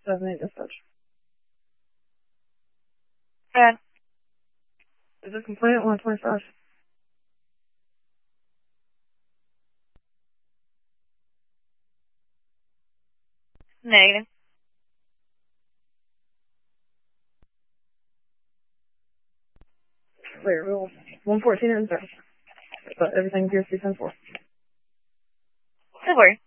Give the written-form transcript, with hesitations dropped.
78 dispatch. Bad. Is this complaint 125? Negative. Clear. Rule 114 and 30. But everything appears to be 10-4. Don't worry.